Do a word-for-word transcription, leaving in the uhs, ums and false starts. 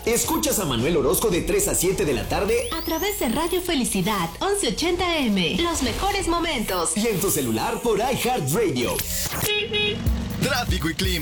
Escuchas a Manuel Orozco de tres a siete de la tarde a través de Radio Felicidad once ochenta eme. Los mejores momentos. Y en tu celular por iHeartRadio. Tráfico y clima.